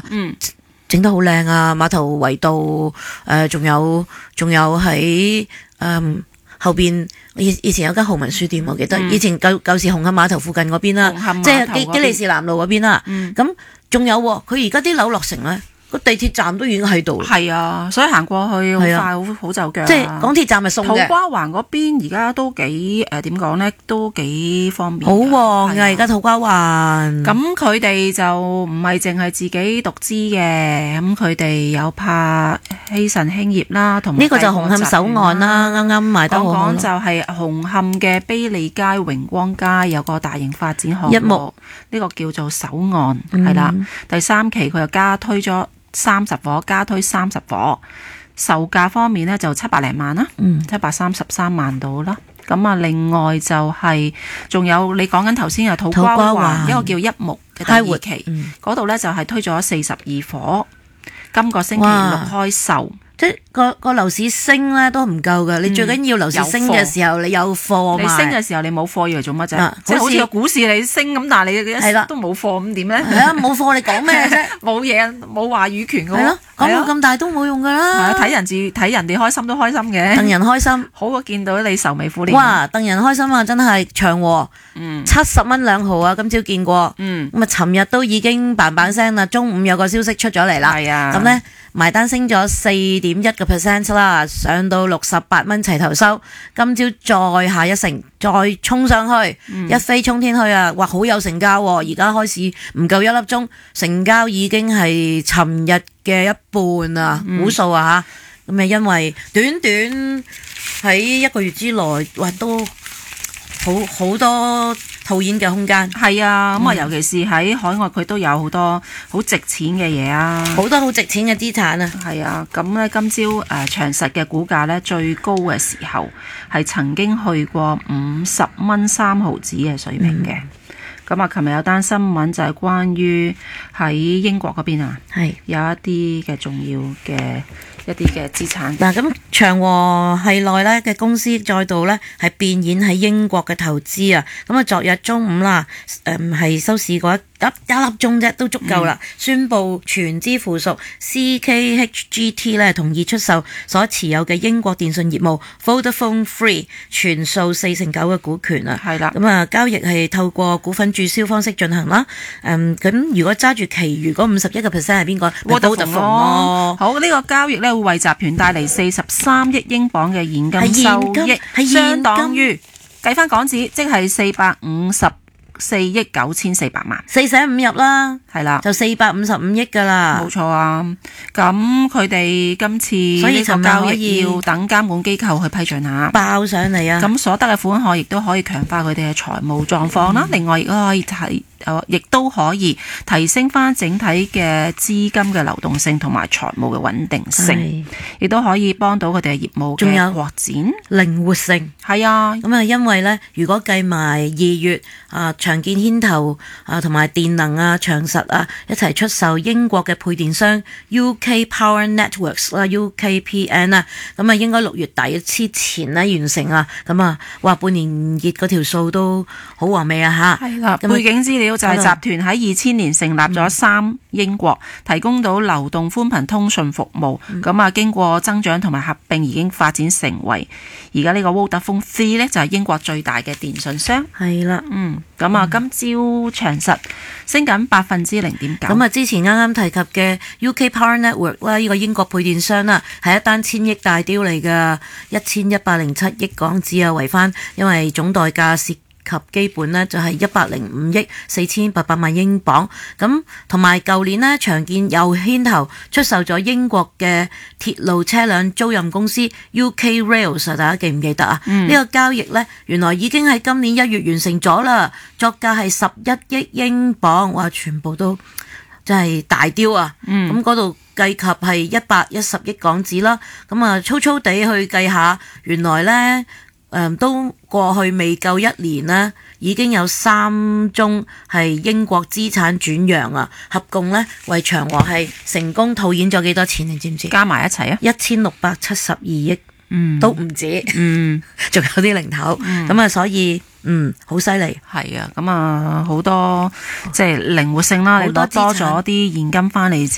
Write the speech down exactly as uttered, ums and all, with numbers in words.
嗯， 整得好靚啊，碼頭圍道誒，仲有仲有喺誒後邊。以以前有間豪文書店，我記得、嗯、以前舊舊時紅磡碼頭附近嗰邊啦，即係基基利士南路嗰邊啦。咁仲、嗯、有佢而家啲樓落成咧，個地鐵站都已經喺度。 係啊，所以行過去好快，好好就腳。 即係港鐵站咪送嘅。 土瓜灣嗰邊而家都幾誒點講咧，都幾方便。 好旺啊！而家土瓜灣。 咁佢哋就唔係淨係自己獨資嘅，咁佢哋有拍希慎興業啦，同埋呢個就紅磡首岸啦，啱啱賣得好好。 講講就係紅磡嘅卑利街、榮光街有個大型發展項目， 一木呢個叫做首岸，係啦、嗯。第三期佢又加推咗三十伙，加推三十伙，售價方面呢就七百零萬啦，七百三十三萬到啦。咁啊，另外就係、是、仲有你講緊頭先嘅土瓜灣一個叫一木嘅第二期，嗰度、嗯、呢就係推咗四十二伙，今個星期六開售。 即係個個樓市升咧都唔夠㗎，你最緊要樓市升嘅時候你有貨賣。 你升嘅時候你冇貨要嚟做乜啫？即係好似個股市你升咁，但係你一都冇貨咁點咧？ 係啊，冇貨你講咩啫？ 冇嘢，冇話語權㗎喎。 係咯，講到咁大都冇用㗎啦。 睇人字睇人哋開心都開心嘅。 戥人開心， 好過見到你愁眉苦臉。 哇！戥人開心啊，真係長和，七十蚊兩毫啊！今朝見過。嗯。咁啊，尋日都已經嘭嘭聲啦，中午有個消息出咗嚟啦。係啊。咁咧。埋單升咗四點一個 percent 啦，上到六十八蚊齊頭收。今朝再下一城，再衝上去，嗯、一飛衝天去啊！哇，好有成交喎！而家開市唔夠一粒鐘，成交已經係尋日嘅一半啊，估數、嗯、啊嚇！咁啊，因為短短喺一個月之內，哇，都好好多套現嘅空間。 係啊，咁啊、嗯，尤其是喺海外，佢都有好多好值錢嘅嘢啊， 好多好值錢嘅資產啊。 係啊，咁咧今朝誒、呃、長實嘅股價咧最高嘅時候係曾經去過五十蚊三毫子嘅水平嘅。咁啊、嗯，琴日有單新聞就係關於喺英國嗰邊啊，係是有一啲嘅重要嘅一啲嘅資產。 嗱，咁長和系內咧嘅公司再度咧係變現喺英國嘅投資啊。咁啊，昨日中午啦，誒、嗯、係收市嗰一一一粒鐘啫，都足夠啦。嗯、宣布全資附屬 C K H G T 咧同意出售所持有嘅英國電信業務 Vodafone Three 全數四成九嘅股權啊。係啦，咁啊交易係透過股份註銷方式進行啦。嗯，咁如果揸住其餘嗰五十一個 percent 係邊個 Vodafone 咯。好，呢、這個交易咧會為集團帶嚟四十三億英鎊嘅現金收益，係相當於計翻港紙即係四百五十四億九千四百萬， 四捨五入啦， 係啦， 就四百五十五億噶啦， 冇錯啊。咁佢哋今次所以呢個交易要等監管機構去批准下， 爆上嚟啊！ 咁所得嘅款項亦都可以強化佢哋嘅財務狀況啦。嗯、另外亦都可以提。亦都可以提升翻整體嘅資金嘅流動性同埋財務嘅穩定性，亦都可以幫到佢哋嘅業務嘅擴展靈活性。係啊，咁啊，因為咧，如果計埋二月啊，長建牽頭啊，同埋電能啊、長實啊一齊出售英國嘅配電商 U K Power Networks 啦 ，U K P N 啊，咁啊應該六月底之前咧完成啊，咁啊話半年結嗰條數都好和味啊吓。係啦， 背景資料。就係集團喺二千年成立咗三英國，提供到流動寬頻通訊服務。咁啊、嗯，經過增長同埋合併，已經發展成為而家呢個 Vodafone Three 咧，就係英國最大嘅電信商。 係啦， 嗯，咁啊，今朝長實升緊百分之零點九。 咁啊，之前啱啱提及嘅 U K Power Network 啦，呢個英國配電商啦，係一單千億大雕嚟㗎，一千一百零七億港紙啊，為翻，因為總代價是。及基本呢就係一百零五億四千八百萬英鎊，咁同埋舊年呢，長建又牽頭出售咗英國嘅鐵路車輛租賃公司 U K Rails， 大家記唔記得啊？呢、嗯、個交易呢，原來已經喺今年一月完成咗啦，作價係十一億英鎊，哇！全部都真係大雕啊！咁嗰度計及係一百一十億港紙啦，咁啊粗粗地去計下，原來呢。誒、嗯，都過去未夠一年啦，已經有三宗係英國資產轉讓啊，合共咧為長和係成功套現咗幾多錢？你知唔知？ 加埋一齊啊， 一千六百七十二億，嗯，都唔止， 嗯， 仲有啲零頭，咁啊、嗯，所以嗯，好犀利， 係啊，咁啊，好多即係靈活性啦，你攞多咗啲現金翻嚟。